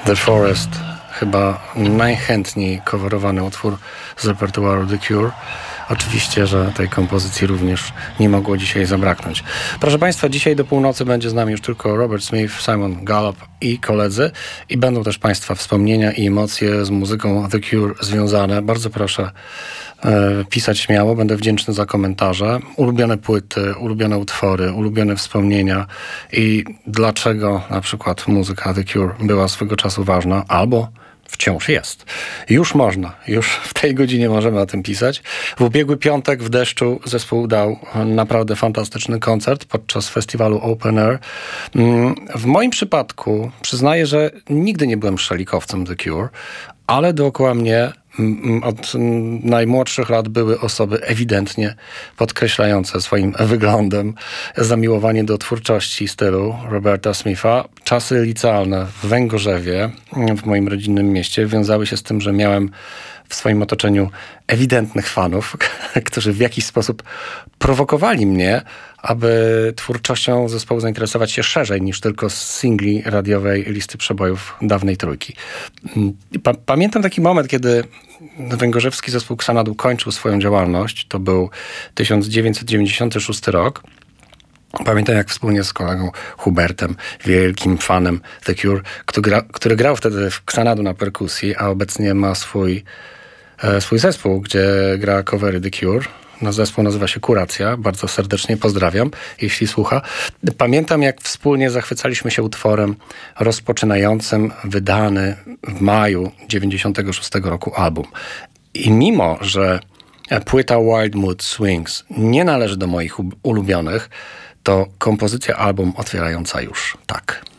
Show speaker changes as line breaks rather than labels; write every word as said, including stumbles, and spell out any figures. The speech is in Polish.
The Forest, chyba najchętniej coverowany utwór z repertuaru The Cure. Oczywiście, że tej kompozycji również nie mogło dzisiaj zabraknąć. Proszę Państwa, dzisiaj do północy będzie z nami już tylko Robert Smith, Simon Gallup i koledzy. I będą też Państwa wspomnienia i emocje z muzyką The Cure związane. Bardzo proszę e, pisać śmiało, będę wdzięczny za komentarze. Ulubione płyty, ulubione utwory, ulubione wspomnienia i dlaczego na przykład muzyka The Cure była swego czasu ważna, albo wciąż jest. Już można, już w tej godzinie możemy o tym pisać. W ubiegły piątek w deszczu zespół dał naprawdę fantastyczny koncert podczas festiwalu Open Air. W moim przypadku przyznaję, że nigdy nie byłem szalikowcem The Cure, ale dookoła mnie od najmłodszych lat były osoby ewidentnie podkreślające swoim wyglądem zamiłowanie do twórczości stylu Roberta Smitha. Czasy licealne w Węgorzewie, w moim rodzinnym mieście, wiązały się z tym, że miałem w swoim otoczeniu ewidentnych fanów, którzy w jakiś sposób prowokowali mnie, aby twórczością zespołu zainteresować się szerzej niż tylko z singli radiowej listy przebojów dawnej trójki. Pa- pamiętam taki moment, kiedy węgorzewski zespół Xanadu kończył swoją działalność. To był tysiąc dziewięćset dziewięćdziesiąty szósty rok. Pamiętam, jak wspólnie z kolegą Hubertem, wielkim fanem The Cure, który, gra, który grał wtedy w Xanadu na perkusji, a obecnie ma swój, e, swój zespół, gdzie gra covery The Cure. No, zespół nazywa się Kuracja. Bardzo serdecznie pozdrawiam, jeśli słucha. Pamiętam, jak wspólnie zachwycaliśmy się utworem rozpoczynającym wydany w maju dziewięćdziesiątego szóstego roku album. I mimo, że płyta Wild Mood Swings nie należy do moich ulubionych, to kompozycja album otwierająca już tak.